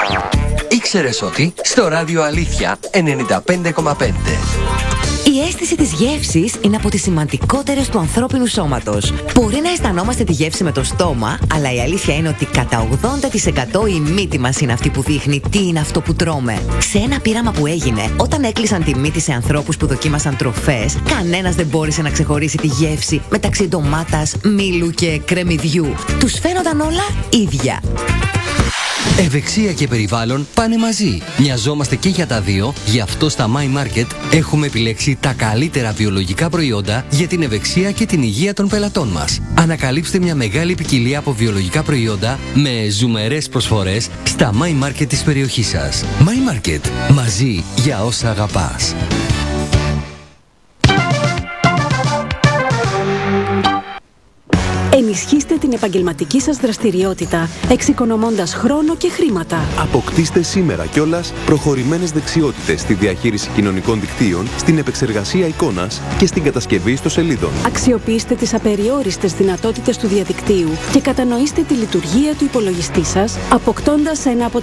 Ήξερες ότι στο ράδιο Αλήθεια 95,5. Η αίσθηση της γεύσης είναι από τις σημαντικότερες του ανθρώπινου σώματος. Μπορεί να αισθανόμαστε τη γεύση με το στόμα, αλλά η αλήθεια είναι ότι κατά 80% η μύτη μας είναι αυτή που δείχνει τι είναι αυτό που τρώμε. Σε ένα πείραμα που έγινε, όταν έκλεισαν τη μύτη σε ανθρώπους που δοκίμασαν τροφές, κανένας δεν μπόρεσε να ξεχωρίσει τη γεύση μεταξύ ντομάτας, μήλου και κρεμμυδιού. Τους φαίνονταν όλα ίδια. Ευεξία και περιβάλλον πάνε μαζί. Μοιαζόμαστε και για τα δύο, γι' αυτό στα My Market έχουμε επιλέξει τα καλύτερα βιολογικά προϊόντα για την ευεξία και την υγεία των πελατών μας. Ανακαλύψτε μια μεγάλη ποικιλία από βιολογικά προϊόντα με ζουμερές προσφορές στα My Market της περιοχής σας. My Market. Μαζί για όσα αγαπάς. Ενισχύστε την επαγγελματική σας δραστηριότητα, εξοικονομώντας χρόνο και χρήματα. Αποκτήστε σήμερα κιόλας προχωρημένες δεξιότητες στη διαχείριση κοινωνικών δικτύων, στην επεξεργασία εικόνας και στην κατασκευή ιστοσελίδων. Αξιοποιήστε τις απεριόριστες δυνατότητες του διαδικτύου και κατανοήστε τη λειτουργία του υπολογιστή σας, αποκτώντας ένα